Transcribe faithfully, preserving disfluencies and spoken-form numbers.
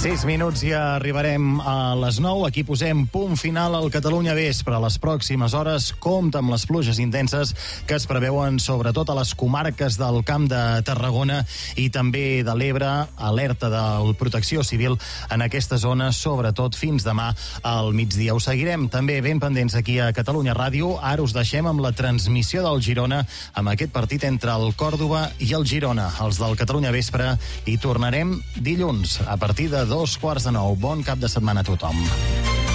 Sis minuts i arribarem a les nou. Aquí posem punt final al Catalunya Vespre. A les pròximes hores compta amb les pluges intenses que es preveuen sobretot a les comarques del Camp de Tarragona i també de l'Ebre. Alerta del Protecció Civil en aquesta zona, sobretot fins demà al migdia. Us seguirem també ben pendents aquí a Catalunya Ràdio. Ara us deixem amb la transmissió del Girona, amb aquest partit entre el Còrdova i el Girona, els del Catalunya Vespre, i tornarem dilluns a partir de dos quarts de nou. Bon cap de setmana a tothom.